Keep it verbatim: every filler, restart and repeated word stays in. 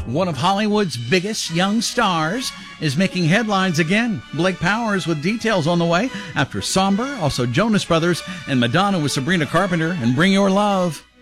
One of Hollywood's biggest young stars is making headlines again. Blake Powers with details on the way after Somber, also Jonas Brothers, and Madonna with Sabrina Carpenter and Bring Your Love.